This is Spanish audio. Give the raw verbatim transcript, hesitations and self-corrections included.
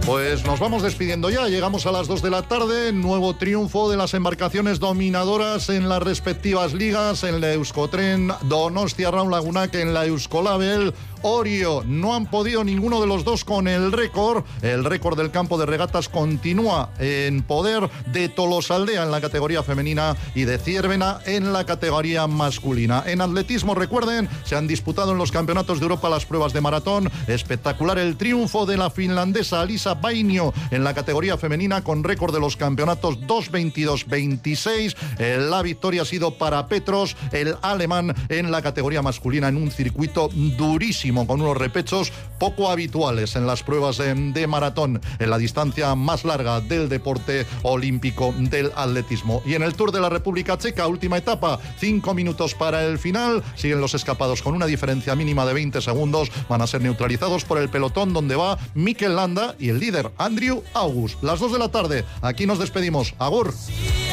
Pues nos vamos despidiendo ya, llegamos a las dos de la tarde, nuevo triunfo de las embarcaciones dominadoras en las respectivas ligas, en la Euskotren, Donostia Raun Lagunak, en la Euskolabel, Orio. No han podido ninguno de los dos con el récord. El récord del campo de regatas continúa en poder de Tolosaldea en la categoría femenina y de Ciervena en la categoría masculina. En atletismo, recuerden, se han disputado en los campeonatos de Europa las pruebas de maratón. Espectacular el triunfo de la finlandesa Alisa Bainio en la categoría femenina con récord de los campeonatos dos veintidós veintiséis. La victoria ha sido para Petros, el alemán, en la categoría masculina en un circuito durísimo, con unos repechos poco habituales en las pruebas de, de maratón, en la distancia más larga del deporte olímpico del atletismo. Y en el Tour de la República Checa, última etapa, cinco minutos para el final, siguen los escapados con una diferencia mínima de veinte segundos, van a ser neutralizados por el pelotón donde va Mikel Landa y el líder Andrew August. Las dos de la tarde, aquí nos despedimos. Agur.